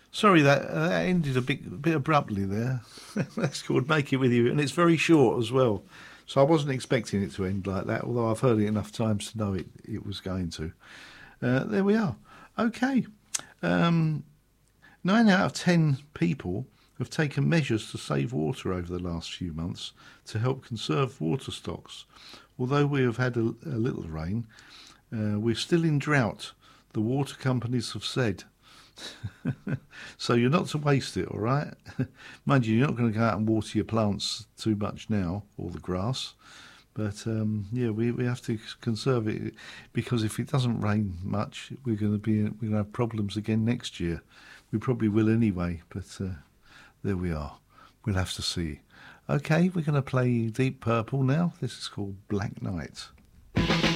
Sorry, that ended a bit abruptly there. That's called Make It With You, and it's very short as well. So I wasn't expecting it to end like that, although I've heard it enough times to know it was going to. There we are. Okay. Um, 9 out of 10 people have taken measures to save water over the last few months to help conserve water stocks. Although we have had a little rain, we're still in drought, the water companies have said. So you're not to waste it, all right? Mind you, you're not going to go out and water your plants too much now, or the grass. But yeah, we have to conserve it because if it doesn't rain much, we're going to have problems again next year. We probably will anyway, but there we are. We'll have to see. Okay, we're going to play Deep Purple now. This is called Black Knight.